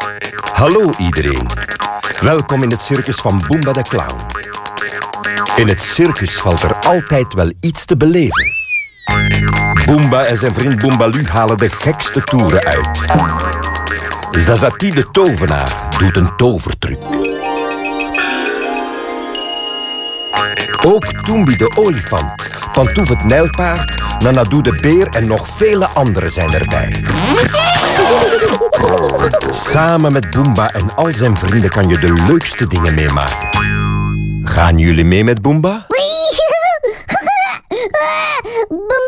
Hallo iedereen. Welkom in het circus van Boomba de Clown. In het circus valt er altijd wel iets te beleven. Boomba en zijn vriend Boombaloo halen de gekste toeren uit. Zazati de tovenaar doet een tovertruc. Ook Toombi de olifant, Pantouf het nijlpaard, Nanadoo de beer en nog vele anderen zijn erbij. Samen met Boomba en al zijn vrienden kan je de leukste dingen meemaken. Gaan jullie mee met Boomba?